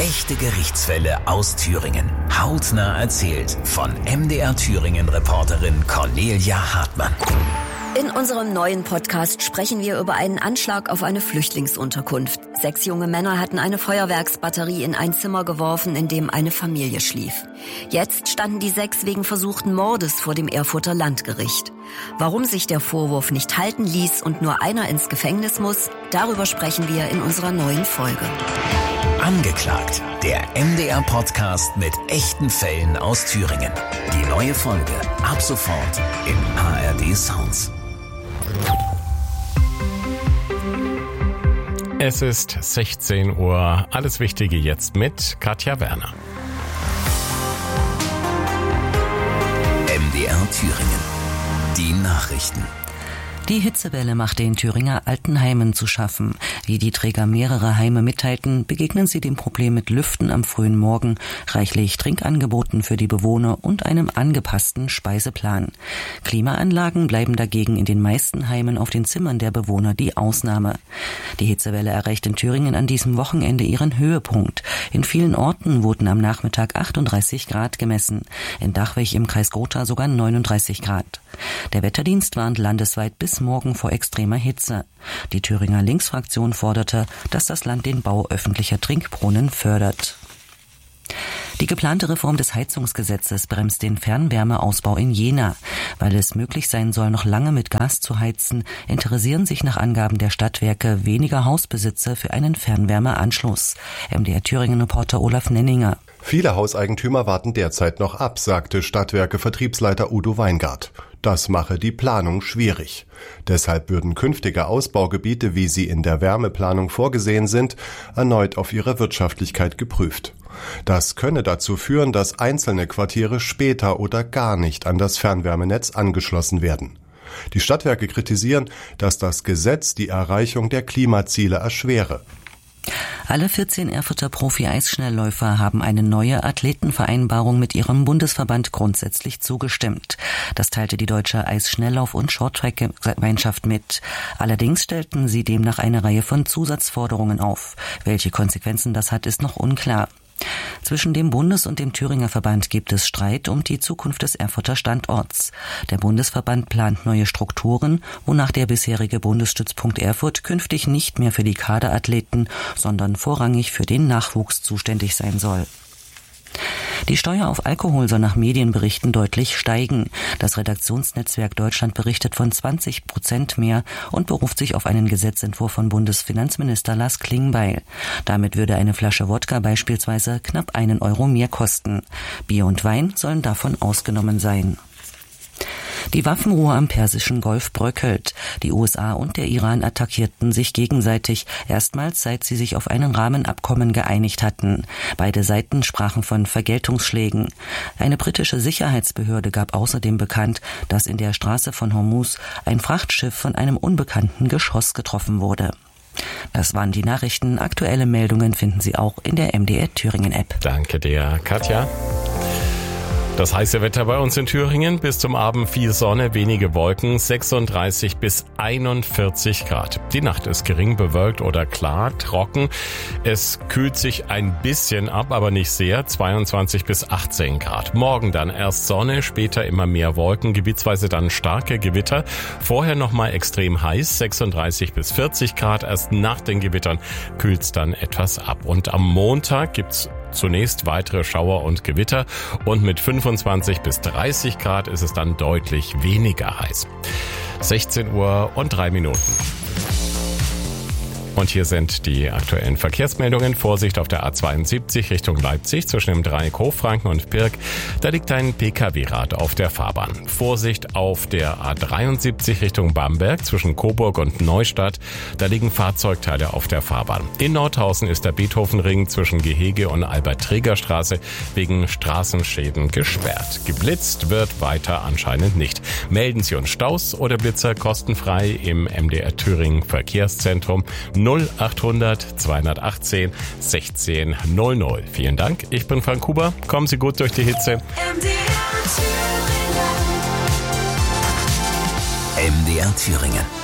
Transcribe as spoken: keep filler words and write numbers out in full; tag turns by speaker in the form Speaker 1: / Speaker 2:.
Speaker 1: Echte Gerichtsfälle aus Thüringen. Hautnah erzählt von M D R Thüringen-Reporterin Cornelia Hartmann.
Speaker 2: In unserem neuen Podcast sprechen wir über einen Anschlag auf eine Flüchtlingsunterkunft. Sechs junge Männer hatten eine Feuerwerksbatterie in ein Zimmer geworfen, in dem eine Familie schlief. Jetzt standen die sechs wegen versuchten Mordes vor dem Erfurter Landgericht. Warum sich der Vorwurf nicht halten ließ und nur einer ins Gefängnis muss, darüber sprechen wir in unserer neuen Folge.
Speaker 1: Angeklagt, der M D R-Podcast mit echten Fällen aus Thüringen. Die neue Folge ab sofort im A R D Sounds.
Speaker 3: Es ist sechzehn Uhr. Alles Wichtige jetzt mit Katja Werner.
Speaker 1: M D R Thüringen. Die Nachrichten.
Speaker 4: Die Hitzewelle machte in Thüringer Altenheimen zu schaffen. Wie die Träger mehrerer Heime mitteilten, begegnen sie dem Problem mit Lüften am frühen Morgen, reichlich Trinkangeboten für die Bewohner und einem angepassten Speiseplan. Klimaanlagen bleiben dagegen in den meisten Heimen auf den Zimmern der Bewohner die Ausnahme. Die Hitzewelle erreicht in Thüringen an diesem Wochenende ihren Höhepunkt. In vielen Orten wurden am Nachmittag achtunddreißig Grad gemessen. In Dachwig im Kreis Gotha sogar neununddreißig Grad. Der Wetterdienst warnt landesweit bis morgen vor extremer Hitze. Die Thüringer Linksfraktion forderte, dass das Land den Bau öffentlicher Trinkbrunnen fördert. Die geplante Reform des Heizungsgesetzes bremst den Fernwärmeausbau in Jena. Weil es möglich sein soll, noch lange mit Gas zu heizen, interessieren sich nach Angaben der Stadtwerke weniger Hausbesitzer für einen Fernwärmeanschluss. M D R Thüringen-Reporter Olaf Nenninger.
Speaker 5: Viele Hauseigentümer warten derzeit noch ab, sagte Stadtwerke-Vertriebsleiter Udo Weingart. Das mache die Planung schwierig. Deshalb würden künftige Ausbaugebiete, wie sie in der Wärmeplanung vorgesehen sind, erneut auf ihre Wirtschaftlichkeit geprüft. Das könne dazu führen, dass einzelne Quartiere später oder gar nicht an das Fernwärmenetz angeschlossen werden. Die Stadtwerke kritisieren, dass das Gesetz die Erreichung der Klimaziele erschwere.
Speaker 4: Alle vierzehn Erfurter Profi-Eisschnellläufer haben eine neue Athletenvereinbarung mit ihrem Bundesverband grundsätzlich zugestimmt. Das teilte die Deutsche Eisschnelllauf- und Shorttrack-Gemeinschaft mit. Allerdings stellten sie demnach eine Reihe von Zusatzforderungen auf. Welche Konsequenzen das hat, ist noch unklar. Zwischen dem Bundes- und dem Thüringer Verband gibt es Streit um die Zukunft des Erfurter Standorts. Der Bundesverband plant neue Strukturen, wonach der bisherige Bundesstützpunkt Erfurt künftig nicht mehr für die Kaderathleten, sondern vorrangig für den Nachwuchs zuständig sein soll. Die Steuer auf Alkohol soll nach Medienberichten deutlich steigen. Das Redaktionsnetzwerk Deutschland berichtet von zwanzig Prozent mehr und beruft sich auf einen Gesetzentwurf von Bundesfinanzminister Lars Klingbeil. Damit würde eine Flasche Wodka beispielsweise knapp einen Euro mehr kosten. Bier und Wein sollen davon ausgenommen sein. Die Waffenruhe am Persischen Golf bröckelt. Die U S A und der Iran attackierten sich gegenseitig, erstmals seit sie sich auf ein Rahmenabkommen geeinigt hatten. Beide Seiten sprachen von Vergeltungsschlägen. Eine britische Sicherheitsbehörde gab außerdem bekannt, dass in der Straße von Hormuz ein Frachtschiff von einem unbekannten Geschoss getroffen wurde. Das waren die Nachrichten. Aktuelle Meldungen finden Sie auch in der M D R Thüringen App.
Speaker 3: Danke dir, Katja. Das heiße Wetter bei uns in Thüringen, bis zum Abend viel Sonne, wenige Wolken, sechsunddreißig bis einundvierzig Grad. Die Nacht ist gering bewölkt oder klar, trocken. Es kühlt sich ein bisschen ab, aber nicht sehr, zweiundzwanzig bis achtzehn Grad. Morgen dann erst Sonne, später immer mehr Wolken, gebietsweise dann starke Gewitter. Vorher nochmal extrem heiß, sechsunddreißig bis vierzig Grad. Erst nach den Gewittern kühlt's dann etwas ab. Und am Montag gibt's zunächst weitere Schauer und Gewitter und mit fünfundzwanzig bis dreißig Grad ist es dann deutlich weniger heiß. sechzehn Uhr und drei Minuten. Und hier sind die aktuellen Verkehrsmeldungen. Vorsicht auf der A zweiundsiebzig Richtung Leipzig zwischen dem Dreieck Hochfranken und Pirk. Da liegt ein P K W-Rad auf der Fahrbahn. Vorsicht auf der A dreiundsiebzig Richtung Bamberg zwischen Coburg und Neustadt. Da liegen Fahrzeugteile auf der Fahrbahn. In Nordhausen ist der Beethovenring zwischen Gehege und Albert-Träger-Straße wegen Straßenschäden gesperrt. Geblitzt wird weiter anscheinend nicht. Melden Sie uns Staus oder Blitzer kostenfrei im M D R Thüringen Verkehrszentrum null achthundert zweihundertachtzehn sechzehn null null. Vielen Dank, ich bin Frank Huber. Kommen Sie gut durch die Hitze.
Speaker 1: M D R Thüringen.